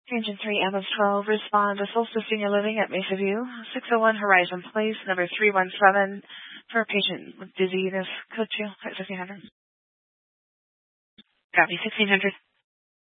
Engine 3, ambulance 12, respond to Solstice Senior Living at Mesa View, 601 Horizon Place, number 317, for a patient with dizziness. Code 2 at 1500. Copy, 1600.